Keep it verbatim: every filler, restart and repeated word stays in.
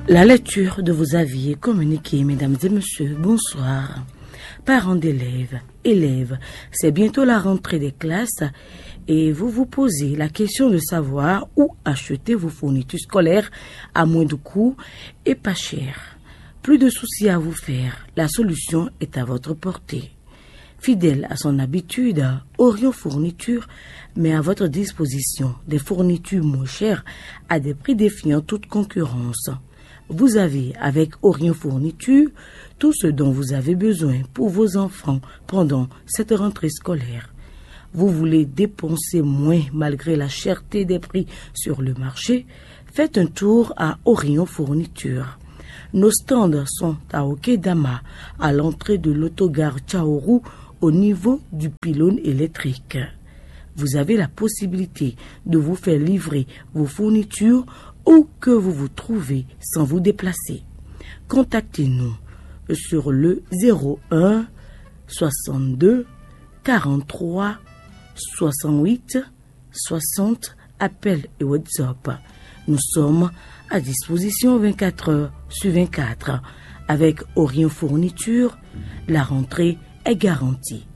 La lecture de vos avis est communiquée, mesdames et messieurs. Bonsoir. Parents d'élèves, élèves, c'est bientôt la rentrée des classes et vous vous posez la question de savoir où acheter vos fournitures scolaires à moins de coûts et pas cher. Plus de soucis à vous faire, la solution est à votre portée. Fidèle à son habitude, Orion Fourniture met à votre disposition des fournitures moins chères à des prix défiant toute concurrence. Vous avez avec Orion Fourniture tout ce dont vous avez besoin pour vos enfants pendant cette rentrée scolaire. Vous voulez dépenser moins malgré la cherté des prix sur le marché? Faites un tour à Orion Fourniture. Nos stands sont à Okedama, à l'entrée de l'autogare Tchaoru, au niveau du pylône électrique. Vous avez la possibilité de vous faire livrer vos fournitures où que vous vous trouvez sans vous déplacer. Contactez-nous sur le zéro un soixante-deux quarante-trois soixante-huit soixante, appel et WhatsApp. Nous sommes à disposition vingt-quatre heures sur vingt-quatre. Avec Orion Fourniture, la rentrée est garantie.